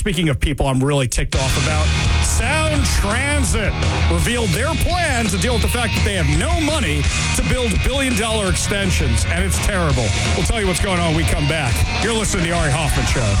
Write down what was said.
speaking of people I'm really ticked off about, Sound Transit revealed their plan to deal with the fact that they have no money to build billion-dollar extensions, and it's terrible. We'll tell you what's going on when we come back. You're listening to the Ari Hoffman Show.